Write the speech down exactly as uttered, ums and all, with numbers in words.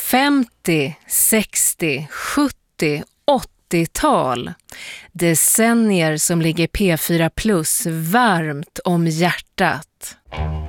femtio, sextio, sjuttio, åttiotal. Decennier som ligger P fyra Plus varmt om hjärtat.